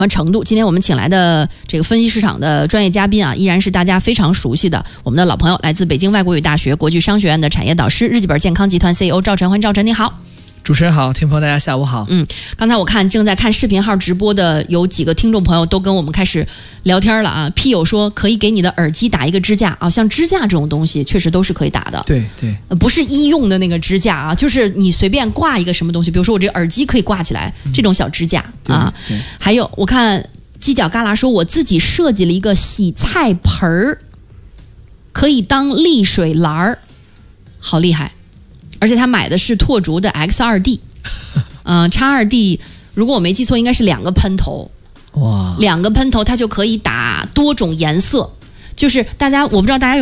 程度。今天我们请来的这个分析市场的专业嘉宾啊，依然是大家非常熟悉的我们的老朋友，来自北京外国语大学国际商学院的产业导师、日记本健康集团 CEO 赵晨。欢迎赵晨，你好。 主持人好，听众朋友大家下午好。 刚才我看正在看视频号直播的有几个听众朋友都跟我们开始聊天了啊。P 友说可以给你的耳机打一个支架啊，像支架这种东西确实都是可以打的。 对， 不是医用的那个支架啊，就是你随便挂一个什么东西，比如说我这个耳机可以挂起来，这种小支架啊。还有我看犄角旮旯说，我自己设计了一个洗菜盆儿，可以当沥水篮儿，好厉害。而且他买的是拓竹的 X2D， X2D 如果我没记错应该是2个喷头，哇，2个喷头它就可以打多种颜色，就是我不知道大家有